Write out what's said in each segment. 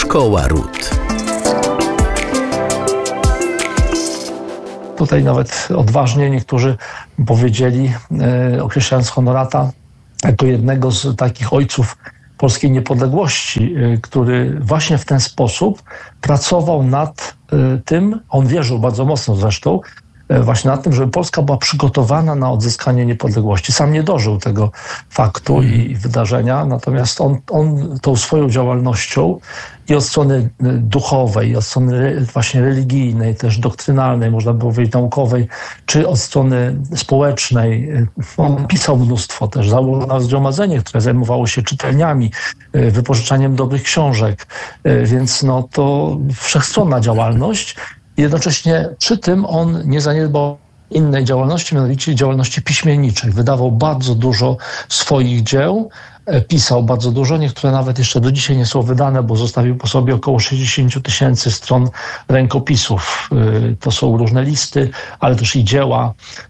Szkoła Ród. Tutaj nawet odważnie niektórzy powiedzieli, określając Honorata jako jednego z takich ojców polskiej niepodległości, który właśnie w ten sposób pracował nad tym, on wierzył bardzo mocno zresztą, właśnie nad tym, żeby Polska była przygotowana na odzyskanie niepodległości. Sam nie dożył tego faktu i wydarzenia, natomiast on tą swoją działalnością i od strony duchowej, i od strony właśnie religijnej, też doktrynalnej, można by powiedzieć naukowej, czy od strony społecznej. On pisał mnóstwo też, założył zgromadzenie, które zajmowało się czytelniami, wypożyczaniem dobrych książek, więc to wszechstronna działalność. Jednocześnie przy tym on nie zaniedbał innej działalności, mianowicie działalności piśmienniczej. Wydawał bardzo dużo swoich dzieł, pisał bardzo dużo, niektóre nawet jeszcze do dzisiaj nie są wydane, bo zostawił po sobie około 60 000 stron rękopisów. To są różne listy, ale też i dzieła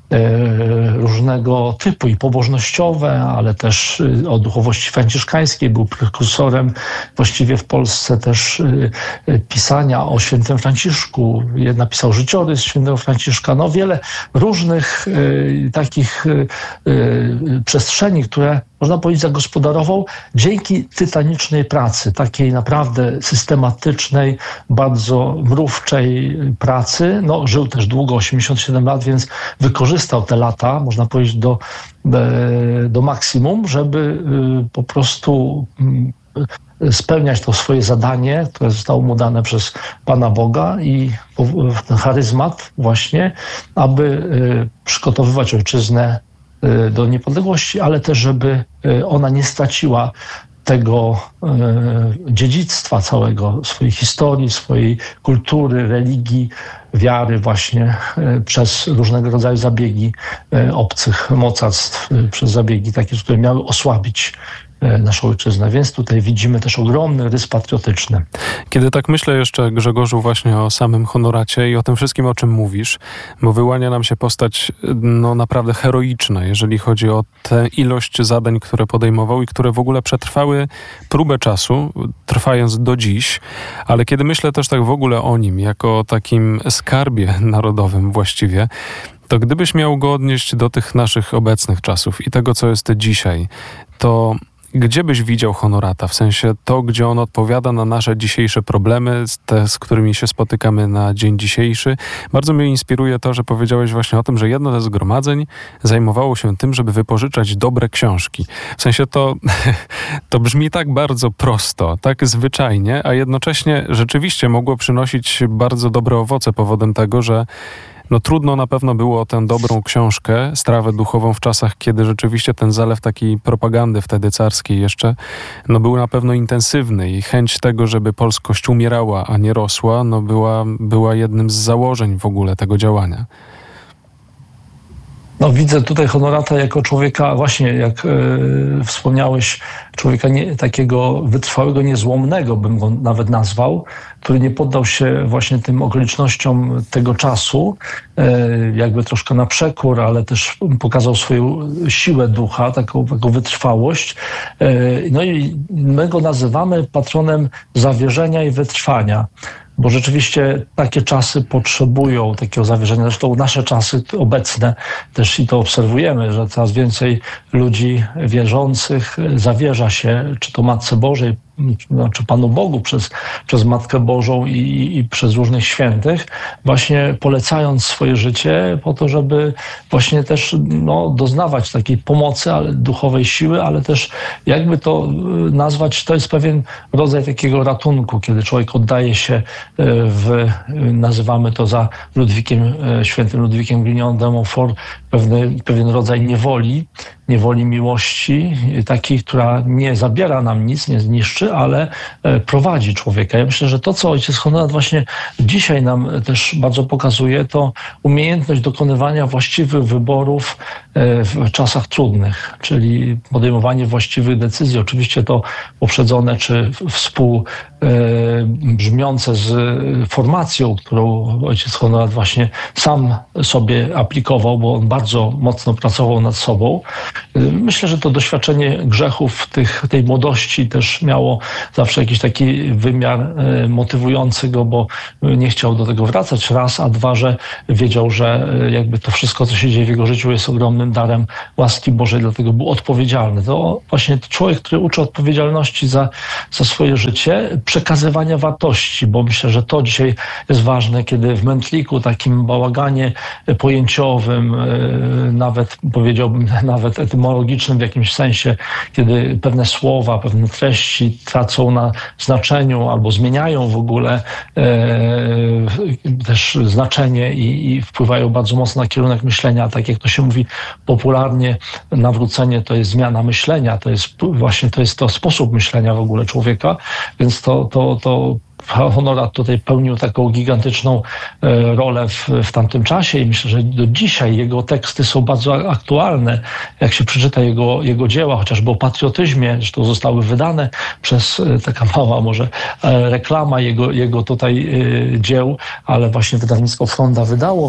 różnego typu, i pobożnościowe, ale też o duchowości franciszkańskiej. Był prekursorem właściwie w Polsce też pisania o świętym Franciszku. Napisał życiorys świętego Franciszka. Wiele różnych takich przestrzeni, które można powiedzieć zagospodarował dzięki tytanicznej pracy, takiej naprawdę systematycznej, bardzo mrówczej pracy. Żył też długo, 87 lat, więc wykorzystał te lata, można powiedzieć, do maksimum, żeby po prostu spełniać to swoje zadanie, które zostało mu dane przez Pana Boga i ten charyzmat właśnie, aby przygotowywać ojczyznę do niepodległości, ale też, żeby ona nie straciła tego dziedzictwa całego, swojej historii, swojej kultury, religii, wiary właśnie przez różnego rodzaju zabiegi obcych mocarstw, przez zabiegi takie, które miały osłabić naszą ojczyznę. Więc tutaj widzimy też ogromny rys patriotyczny. Kiedy tak myślę jeszcze, Grzegorzu, właśnie o samym Honoracie i o tym wszystkim, o czym mówisz, bo wyłania nam się postać naprawdę heroiczna, jeżeli chodzi o tę ilość zadań, które podejmował i które w ogóle przetrwały próbę czasu, trwając do dziś. Ale kiedy myślę też tak w ogóle o nim, jako o takim skarbie narodowym właściwie, to gdybyś miał go odnieść do tych naszych obecnych czasów i tego, co jest dzisiaj, to gdzie byś widział Honorata? W sensie to, gdzie on odpowiada na nasze dzisiejsze problemy, te, z którymi się spotykamy na dzień dzisiejszy. Bardzo mnie inspiruje to, że powiedziałeś właśnie o tym, że jedno ze zgromadzeń zajmowało się tym, żeby wypożyczać dobre książki. W sensie to brzmi tak bardzo prosto, tak zwyczajnie, a jednocześnie rzeczywiście mogło przynosić bardzo dobre owoce powodem tego, że trudno na pewno było o tę dobrą książkę, strawę duchową w czasach, kiedy rzeczywiście ten zalew takiej propagandy wtedy carskiej jeszcze, był na pewno intensywny i chęć tego, żeby polskość umierała, a nie rosła, była jednym z założeń w ogóle tego działania. Widzę tutaj Honorata jako człowieka, właśnie jak wspomniałeś, człowieka takiego wytrwałego, niezłomnego bym go nawet nazwał, który nie poddał się właśnie tym okolicznościom tego czasu, jakby troszkę na przekór, ale też pokazał swoją siłę ducha, taką wytrwałość. I my go nazywamy patronem zawierzenia i wytrwania. Bo rzeczywiście takie czasy potrzebują takiego zawierzenia. Zresztą nasze czasy obecne też i to obserwujemy, że coraz więcej ludzi wierzących zawierza się, czy to Matce Bożej, czy Panu Bogu przez Matkę Bożą i przez różnych świętych, właśnie polecając swoje życie po to, żeby właśnie też doznawać takiej pomocy, ale duchowej siły, ale też jakby to nazwać, to jest pewien rodzaj takiego ratunku, kiedy człowiek oddaje się nazywamy to za świętym Ludwikiem Grignon de Montfort, pewien rodzaj niewoli miłości, takiej, która nie zabiera nam nic, nie zniszczy, ale prowadzi człowieka. Ja myślę, że to, co ojciec Honorat właśnie dzisiaj nam też bardzo pokazuje, to umiejętność dokonywania właściwych wyborów w czasach trudnych, czyli podejmowanie właściwych decyzji, oczywiście to poprzedzone czy współbrzmiące z formacją, którą ojciec Honorat właśnie sam sobie aplikował, bo on bardzo mocno pracował nad sobą. Myślę, że to doświadczenie grzechów tej młodości też miało zawsze jakiś taki wymiar motywujący go, bo nie chciał do tego wracać, raz, a dwa, że wiedział, że jakby to wszystko, co się dzieje w jego życiu, jest ogromnym darem łaski Bożej, dlatego był odpowiedzialny. To właśnie człowiek, który uczy odpowiedzialności za swoje życie, przekazywania wartości, bo myślę, że to dzisiaj jest ważne, kiedy w mętliku, takim bałaganie pojęciowym, nawet powiedziałbym, nawet etymologicznym w jakimś sensie, kiedy pewne słowa, pewne treści tracą na znaczeniu albo zmieniają w ogóle też znaczenie i wpływają bardzo mocno na kierunek myślenia. Tak jak to się mówi popularnie, nawrócenie to jest zmiana myślenia, to jest to sposób myślenia w ogóle człowieka, więc to Honorat tutaj pełnił taką gigantyczną rolę w tamtym czasie i myślę, że do dzisiaj jego teksty są bardzo aktualne. Jak się przeczyta jego dzieła, chociażby o patriotyzmie, zresztą zostały wydane przez taka mała może reklama jego tutaj dzieł, ale właśnie wydawnictwo Fronda wydało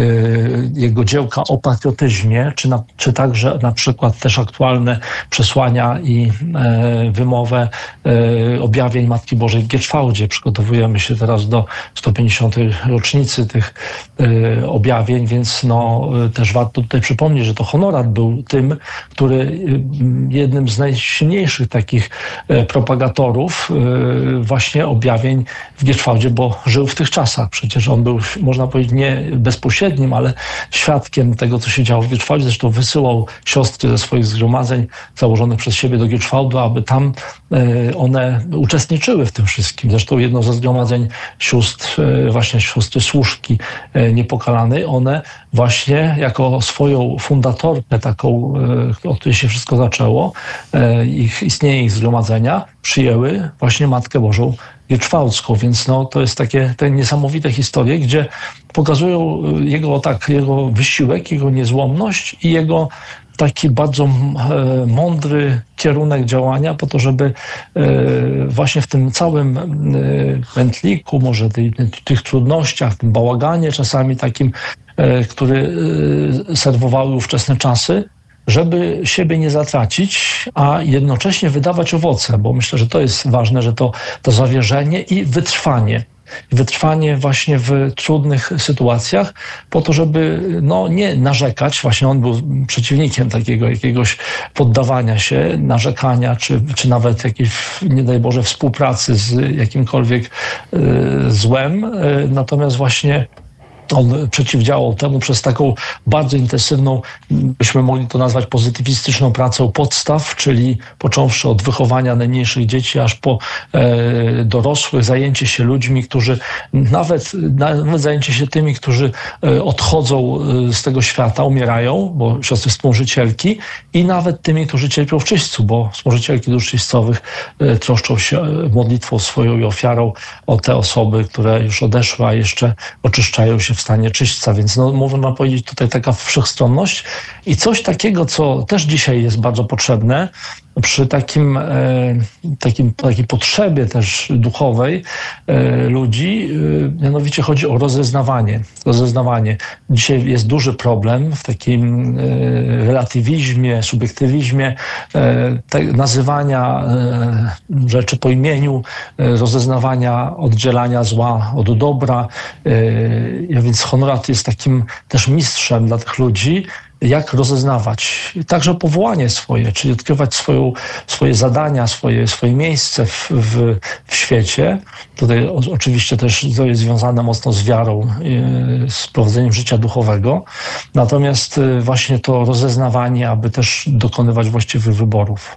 jego dziełka o patriotyzmie, czy także na przykład też aktualne przesłania i wymowę objawień Matki Bożej w Gierczwałdzie. Przygotowujemy się teraz do 150. rocznicy tych objawień, więc też warto tutaj przypomnieć, że to Honorat był tym, który jednym z najsilniejszych takich propagatorów właśnie objawień w Gierczwałdzie, bo żył w tych czasach. Przecież on był, można powiedzieć, nie bezpośrednim, ale świadkiem tego, co się działo w Gierczwałdzie. Zresztą wysyłał siostry ze swoich zgromadzeń założonych przez siebie do Gierczwałdu, aby tam one uczestniczyły w tym wszystkim. Zresztą jedno ze zgromadzeń sióstr, właśnie siostry Służki Niepokalanej, one właśnie jako swoją fundatorkę, taką, od której się wszystko zaczęło, istnienie ich zgromadzenia, przyjęły właśnie Matkę Bożą Gierczwałdzką, więc to jest te niesamowite historie, gdzie pokazują jego wysiłek, jego niezłomność i jego taki bardzo mądry kierunek działania po to, żeby właśnie w tym całym mętliku, może tych trudnościach, tym bałaganie czasami takim, który serwowały ówczesne czasy, żeby siebie nie zatracić, a jednocześnie wydawać owoce, bo myślę, że to jest ważne, że to zawierzenie i wytrwanie. Wytrwanie właśnie w trudnych sytuacjach po to, żeby nie narzekać. Właśnie on był przeciwnikiem takiego jakiegoś poddawania się, narzekania, czy nawet jakiejś, nie daj Boże, współpracy z jakimkolwiek złem. Natomiast właśnie on przeciwdziałał temu przez taką bardzo intensywną, byśmy mogli to nazwać pozytywistyczną pracę podstaw, czyli począwszy od wychowania najmniejszych dzieci, aż po dorosłych, zajęcie się ludźmi, którzy nawet zajęcie się tymi, którzy odchodzą z tego świata, umierają, bo siostry współżycielki, i nawet tymi, którzy cierpią w czyśćcu, bo współżycielki dusz czyścowych troszczą się modlitwą swoją i ofiarą o te osoby, które już odeszły, a jeszcze oczyszczają się w stanie czyśćca, więc można powiedzieć tutaj taka wszechstronność i coś takiego, co też dzisiaj jest bardzo potrzebne przy takiej potrzebie też duchowej ludzi, mianowicie chodzi o rozeznawanie. Dzisiaj jest duży problem w takim relatywizmie, subiektywizmie, nazywania rzeczy po imieniu, rozeznawania, oddzielania zła od dobra. Więc Honorat jest takim też mistrzem dla tych ludzi, jak rozeznawać także powołanie swoje, czyli odkrywać swoje zadania, swoje miejsce w świecie. Tutaj oczywiście też to jest związane mocno z wiarą, z prowadzeniem życia duchowego. Natomiast właśnie to rozeznawanie, aby też dokonywać właściwych wyborów.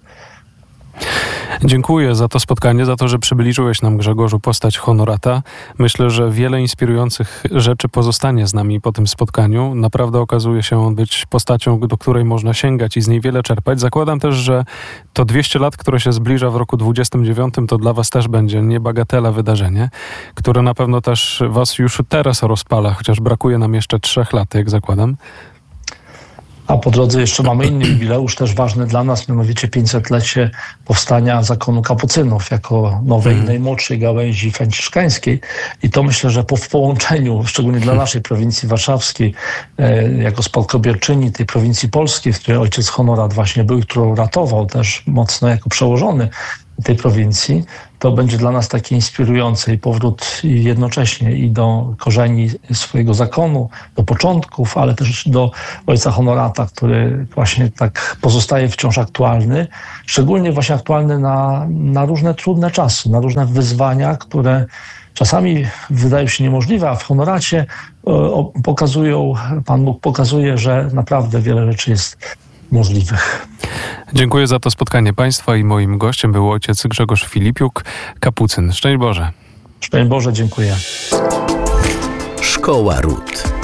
Dziękuję za to spotkanie, za to, że przybliżyłeś nam, Grzegorzu, postać Honorata. Myślę, że wiele inspirujących rzeczy pozostanie z nami po tym spotkaniu. Naprawdę okazuje się on być postacią, do której można sięgać i z niej wiele czerpać. Zakładam też, że to 200 lat, które się zbliża w roku 29, to dla was też będzie niebagatela wydarzenie, które na pewno też was już teraz rozpala, chociaż brakuje nam jeszcze 3 lat, jak zakładam. A po drodze jeszcze mamy inny jubileusz, też ważny dla nas, mianowicie 500-lecie powstania zakonu kapucynów jako nowej, najmłodszej gałęzi franciszkańskiej. I to myślę, że w połączeniu, szczególnie dla naszej prowincji warszawskiej, jako spadkobierczyni tej prowincji polskiej, w której ojciec Honorat właśnie był, którą ratował też mocno jako przełożony tej prowincji, to będzie dla nas takie inspirujące i powrót jednocześnie i do korzeni swojego zakonu, do początków, ale też do ojca Honorata, który właśnie tak pozostaje wciąż aktualny, szczególnie właśnie aktualny na różne trudne czasy, na różne wyzwania, które czasami wydają się niemożliwe, a w Honoracie Pan Bóg pokazuje, że naprawdę wiele rzeczy jest możliwych. Dziękuję za to spotkanie Państwa i moim gościem był ojciec Grzegorz Filipiuk, kapucyn. Szczęść Boże. Szczęść Boże, dziękuję. Szkoła Ród.